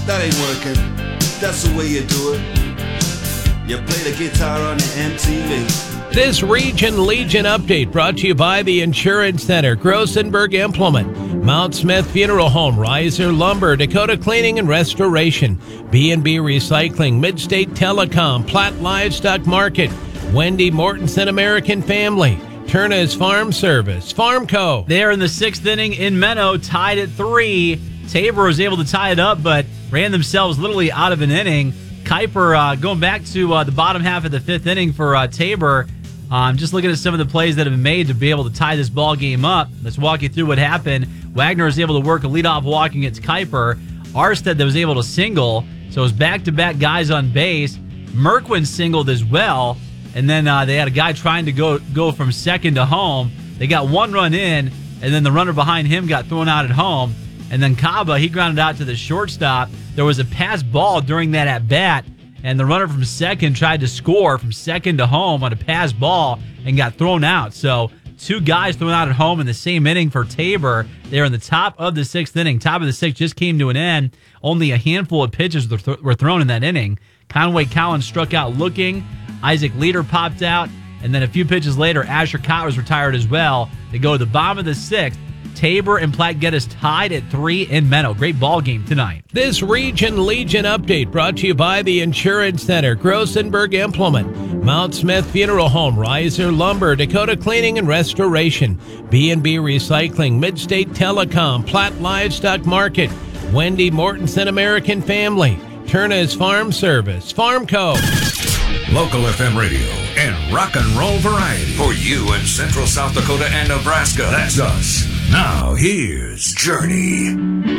That ain't working. That's the way you do it. You play the guitar on the MTV. This Region Legion update brought to you by the Insurance Center, Grossenberg Implement, Mount Smith Funeral Home, Riser Lumber, Dakota Cleaning and Restoration, B&B Recycling, Midstate Telecom, Platt Livestock Market, Wendy Mortensen American Family, Turner's Farm Service, Farmco. There in the sixth inning in Menno, tied at 3. Tabor was able to tie it up, but ran themselves literally out of an inning. Kuiper going back to the bottom half of the fifth inning for Tabor. Just looking at some of the plays that have been made to be able to tie this ball game up. Let's walk you through what happened. Wagner was able to work a leadoff walk against Kuiper. Arstead that was able to single. So it was back-to-back guys on base. Merkwin singled as well. And then they had a guy trying to go from second to home. They got one run in, and then the runner behind him got thrown out at home. And then Kaba, he grounded out to the shortstop. There was a pass ball during that at-bat, and the runner from second tried to score from second to home on a pass ball and got thrown out. So 2 guys thrown out at home in the same inning for Tabor. They're in the top of the sixth inning. Top of the sixth just came to an end. Only a handful of pitches were thrown in that inning. Conway Collins struck out looking. Isaac Leader popped out. And then a few pitches later, Asher Cott was retired as well. They go to the bottom of the sixth. Tabor and Platte Geddes tied at 3 in Menno. Great ball game tonight. This Region Legion update brought to you by the Insurance Center, Grossenberg Implement, Mount Smith Funeral Home, Riser Lumber, Dakota Cleaning and Restoration, B&B Recycling, Midstate Telecom, Platt Livestock Market, Wendy Mortensen American Family, Turner's Farm Service, Farmco. Local FM radio and rock and roll variety for you in Central South Dakota and Nebraska. That's us. Now here's Journey.